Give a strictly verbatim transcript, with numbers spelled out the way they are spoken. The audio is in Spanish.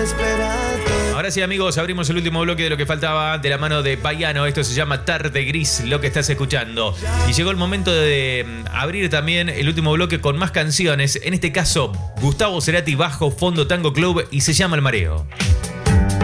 Ahora sí, amigos, abrimos el último bloque de lo que faltaba de la mano de Baiano. Esto se llama Tarde Gris, lo que estás escuchando. Y llegó el momento de abrir también el último bloque con más canciones. En este caso, Gustavo Cerati bajo Fondo Tango Club y se llama El Mareo.